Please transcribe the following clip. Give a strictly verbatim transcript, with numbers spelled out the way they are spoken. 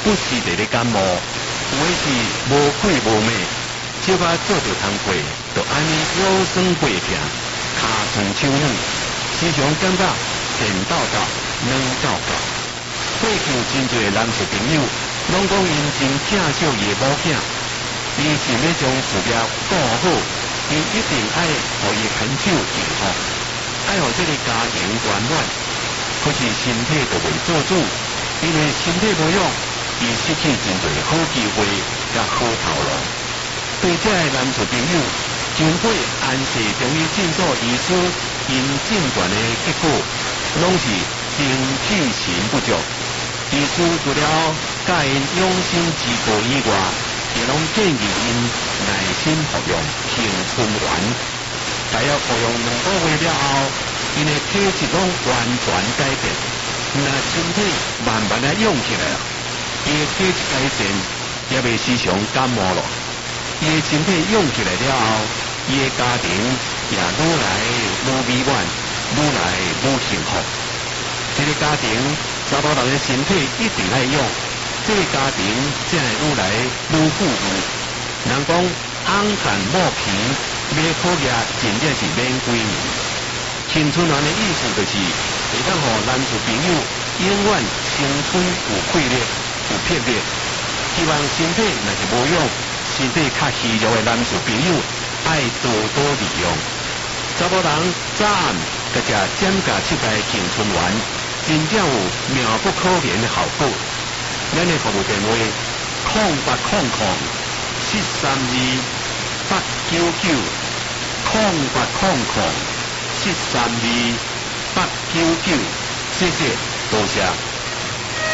不时地咧感冒，有诶是无气无脉，小可做着通过，就安尼腰酸背痛，骹酸手软，时常感觉电抖抖、软抖抖。过去真侪男士朋友拢讲因真疼惜伊诶某囝，伊想要将事业顾好，伊一定爱互伊牵手幸福，爱互这个家庭圆满。可是身体就袂做主，因为身体无用，伊失去真侪好机会甲好头路。对这个男士朋友，经过安氏中医诊所医师因诊断的结果，拢是精气神不足。医师除了教因养生之道以外，也拢建议因耐心服用青春丸。大约服用两个月了后，因的体质拢完全改变，那身体慢慢的用起来了。伊的体质改善，也未时常感冒了。伊的身体用起来了后，伊的家庭也愈来愈美满，愈来愈幸福。这个家庭查甫人的身体一定爱用，这个家庭才会愈来愈富裕。人讲翁干某皮，买苦叶真正是免几年。青春丸的意思就是会当互男士朋友永远青春有气力、有魄力。希望身体若是无用，身体较虚弱的男士朋友爱多多利用。查甫人早暗甲食减价七代青春丸，真正有妙不可言的效果。咱的服务电话：空八空空七三二八九九，空八空空七三二八九九。谢谢，多谢。